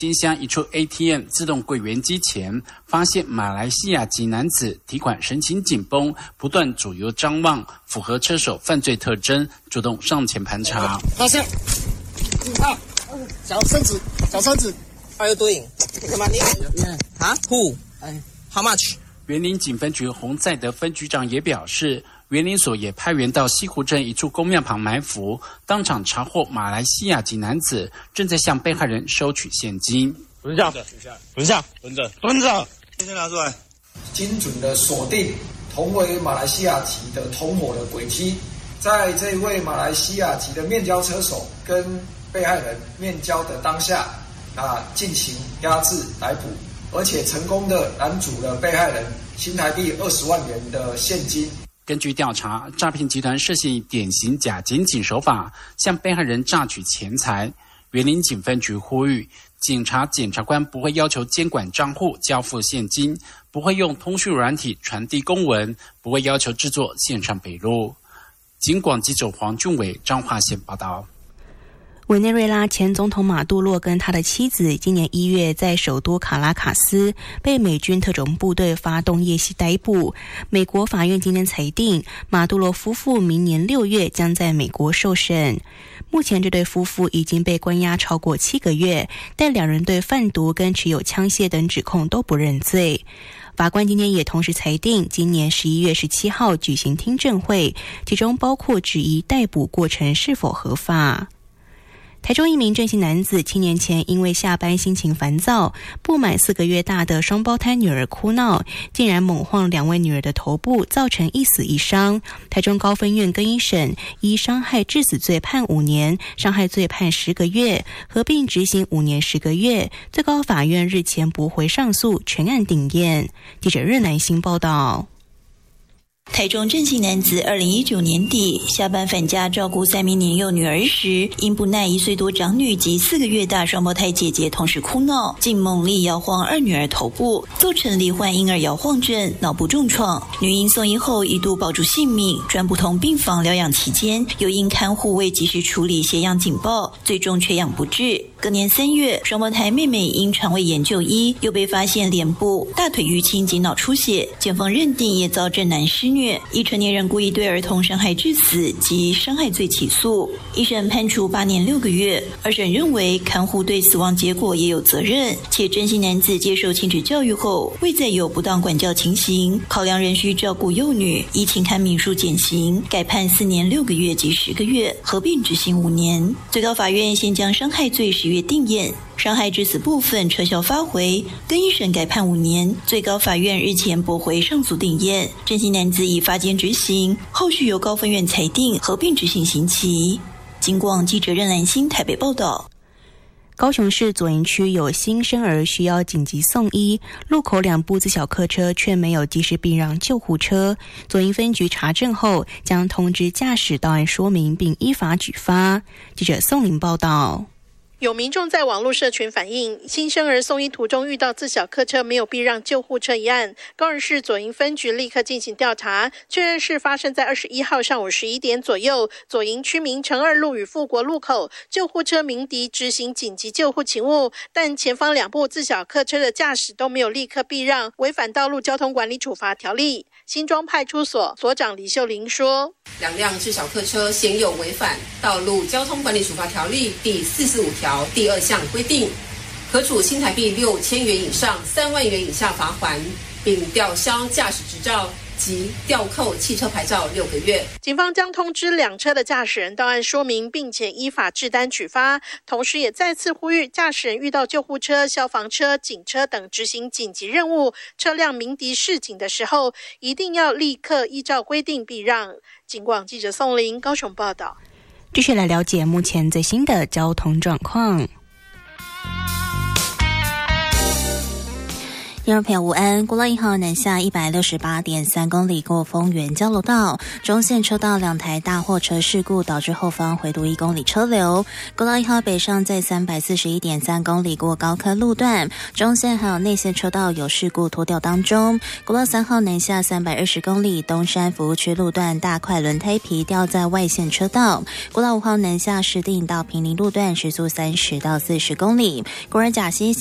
金乡一处 ATM 自动柜员机前，发现马来西亚籍男子提款神情紧绷，不断左右张望，符合车手犯罪特征，主动上前盘查。 好像，小身子，How you doing? Come on, huh? Who? How much? 员林警分局洪在德分局长也表示，员林所也派员到西湖镇一处公庙旁埋伏，当场查获马来西亚籍男子正在向被害人收取现金。 蹲下，先拿出来。 精准的锁定同为马来西亚籍的同伙的轨迹，在这位马来西亚籍的面交车手跟被害人面交的当下，进行压制逮捕，而且成功的拦阻了被害人新台币20万元的现金。 根据调查，诈骗集团涉嫌以典型假检警手法向被害人榨取钱财。员林警分局呼吁，检察官不会要求监管账户交付现金，不会用通讯软体传递公文，不会要求制作线上笔录。警广记者黄俊伟彰化县报道。 委内瑞拉前总统马杜洛跟他的妻子今年1月在首都卡拉卡斯被美军特种部队发动夜袭逮捕。美国法院今天裁定，马杜洛夫妇明年6月将在美国受审。目前这对夫妇已经被关押超过7个月，但两人对贩毒跟持有枪械等指控都不认罪。法官今天也同时裁定，今年11月17号举行听证会，其中包括质疑逮捕过程是否合法。台中一名郑姓男子7年前因为下班心情烦躁，不满4个月大的双胞胎女儿哭闹，竟然猛晃2位女儿的头部，造成1死1伤。台中高分院更一审，依伤害致死罪判5年，伤害罪判10个月，合并执行5年10个月。最高法院日前驳回上诉，全案顶验。记者任南星报道。 台中郑姓男子2019年底下班返家照顾3名年幼女儿时，因不耐1岁多长女及4个月大双胞胎姐姐同时哭闹，竟猛力摇晃2女儿头部，造成罹患婴儿摇晃症、脑部重创。女婴送医后一度保住性命，转不同病房疗养期间，又因看护未及时处理血氧警报，最终缺氧不治。隔年3月，双胞胎妹妹因肠胃炎就医，又被发现脸部、大腿淤青及脑出血，检方认定也遭郑男施虐，依成年人故意对儿童伤害致死及伤害罪起诉。一审判处8年6个月，二审认为看护对死亡结果也有责任，且郑姓男子接受亲子教育后未再有不当管教情形，考量仍需照顾幼女，依情堪民数减刑，改判4年6个月及10个月，合并执行5年。最高法院先将伤害罪10月定验，伤害致死部分撤销发回，更一审改判5年。最高法院日前驳回上诉定验，郑姓男子已发监执行，后续由高分院裁定合并执行刑期。警广记者任兰心台北报道。 高雄市左营区有新生儿需要紧急送医，路口2部自小客车却没有及时避让救护车。左营分局查证后，将通知驾驶到案说明，并依法举发。记者宋玲报道。 有民众在网络社群反映，新生儿送医途中遇到自小客车没有避让救护车一案，高雄市左营分局立刻进行调查，确认是发生在21号上午11点左右，左营区民成2路与富国路口，救护车鸣笛执行紧急救护勤务，但前方2部自小客车的驾驶都没有立刻避让，违反道路交通管理处罚条例。新庄派出所所长李秀玲说 ，2辆自小客车显有违反道路交通管理处罚条例第445条第2项规定，可处新台币6000元以上3万元以下罚锾，并吊销驾驶执照及吊扣汽车牌照6个月。 警方将通知2车的驾驶人到案说明，并且依法制单举发，同时也再次呼吁驾驶人遇到救护车、消防车、警车等执行紧急任务，车辆鸣笛示警的时候，一定要立刻依照规定避让。警广记者宋玲高雄报道。 继续来了解目前最新的交通状况。 听众朋友午安，国道1号南下 168.3 公里过丰原交流道，中线车道2台大货车事故导致后方回堵1公里车流。国道1号北上在 341.3 公里过高科路段，中线还有内线车道有事故拖吊当中。国道3号南下320公里东山服务区路段大块轮胎皮掉在外线车道。国道5号南下石碇到平林路段时速30到40公里。国人甲溪